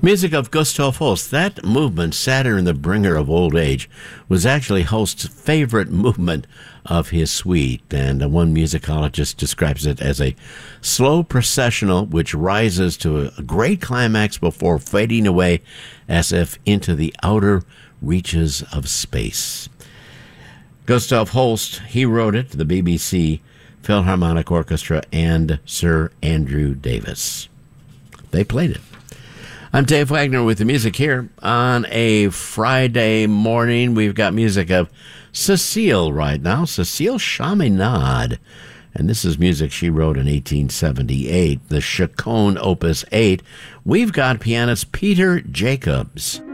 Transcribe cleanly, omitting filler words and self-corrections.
Music of Gustav Holst. That movement, Saturn the Bringer of Old Age, was actually Holst's favorite movement of his suite, and one musicologist describes it as a slow processional which rises to a great climax before fading away as if into the outer reaches of space. Gustav Holst, he wrote it, the BBC Philharmonic Orchestra, and Sir Andrew Davis. They played it. I'm Dave Wagner with the music here on a Friday morning. We've got music of Cécile right now, Cécile Chaminade. And this is music she wrote in 1878, the Chaconne Opus 8. We've got pianist Peter Jacobs.